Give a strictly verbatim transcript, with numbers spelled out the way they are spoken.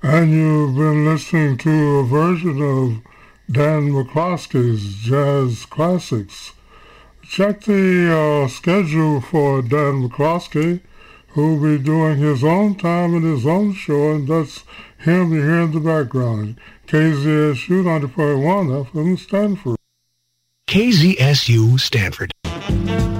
And you've been listening to a version of Dan McCloskey's Jazz Classics. Check the uh, schedule for Dan McCloskey, who will be doing his own time and his own show, and that's him you hear in the background. K Z S U ninety point one F M Stanford. K Z S U Stanford.